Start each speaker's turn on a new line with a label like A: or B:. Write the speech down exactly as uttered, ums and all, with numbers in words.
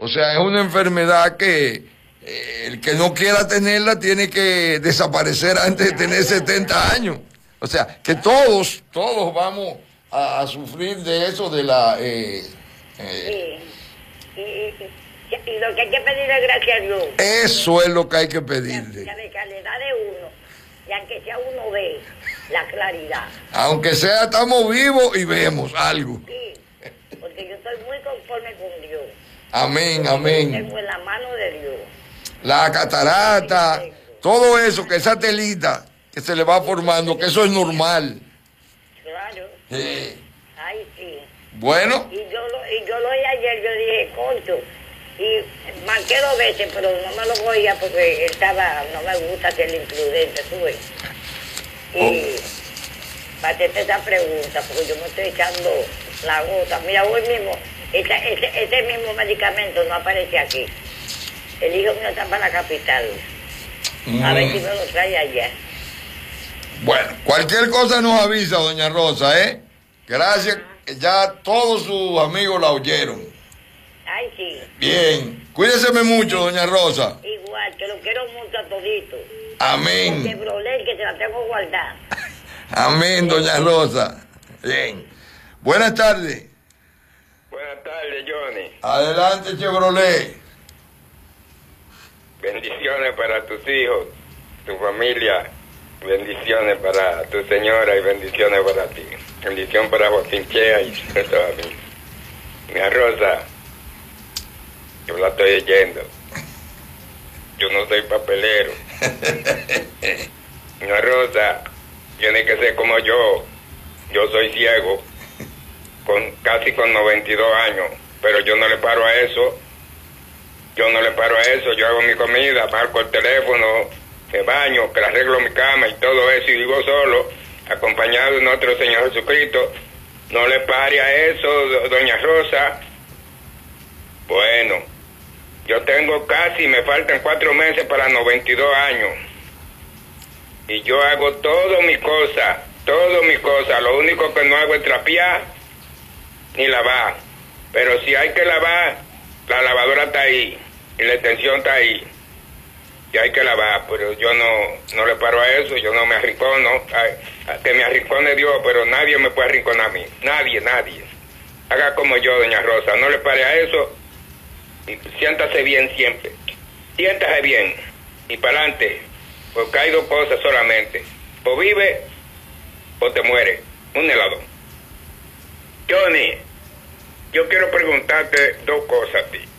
A: O sea, es una enfermedad que eh, el que no quiera tenerla tiene que desaparecer antes de tener setenta años. O sea, que todos, todos vamos a, a sufrir de eso, de la... Eh, eh,
B: sí. Y, y, y lo que hay que pedirle es gracias a Dios.
A: Eso es lo que hay que pedirle.
B: La, la calidad de uno, y aunque sea uno ve la claridad.
A: Aunque sea, estamos vivos y vemos algo.
B: Sí, porque yo estoy muy conforme con Dios.
A: Amén, amén.
B: Tengo en la mano de Dios.
A: La catarata, todo eso, que esa telita que se le va formando, que eso es normal.
B: Claro.
A: Sí.
B: Ay, sí.
A: Bueno.
B: Y yo lo, y yo lo oí ayer, yo dije, concho, y marqué dos veces, pero no me lo oía porque él estaba, no me gusta ser imprudente, tú ves. Y
A: Oh.
B: para hacerte esa pregunta, porque yo me estoy echando la gota. Mira, hoy mismo, ese, ese, ese mismo medicamento no aparece aquí. El hijo mío está para la capital.
A: Mm.
B: A ver si me lo trae allá.
A: Bueno, cualquier cosa nos avisa, doña Rosa, ¿eh? Gracias, ya todos sus amigos la oyeron.
B: Ay, sí.
A: Bien, cuídeseme mucho, doña Rosa.
B: Igual, que lo quiero mucho a todito.
A: Amén.
B: Chevrolet, que se la tengo guardada.
A: Amén, doña Rosa. Bien. Buenas tardes.
C: Buenas tardes, Johnny.
A: Adelante, Chevrolet.
C: Bendiciones para tus hijos, tu familia. Bendiciones para tu señora y bendiciones para ti. Bendición para Jotinchea y toda mí. Mi Rosa, yo la estoy oyendo. Yo no soy papelero. Mi Rosa, tiene que ser como yo. Yo soy ciego, con casi con noventa y dos años, pero yo no le paro a eso. Yo no le paro a eso. Yo hago mi comida, marco el teléfono, me baño, que le arreglo mi cama y todo eso, y vivo solo, acompañado de nuestro Señor Jesucristo. No le pare a eso, do- doña Rosa. Bueno, yo tengo casi, me faltan cuatro meses para noventa y dos años. Y yo hago todo mi cosa, todo mi cosa. Lo único que no hago es trapear ni lavar. Pero si hay que lavar, la lavadora está ahí y la extensión está ahí. Y hay que lavar, pero yo no, no le paro a eso, yo no me arrincono. Ay, que me arrincone Dios, pero nadie me puede arrinconar a mí. Nadie, nadie. Haga como yo, doña Rosa, no le pare a eso y siéntase bien siempre. Siéntase bien y para adelante, porque hay dos cosas solamente. O vive o te muere. Un helado. Johnny, yo quiero preguntarte dos cosas a ti.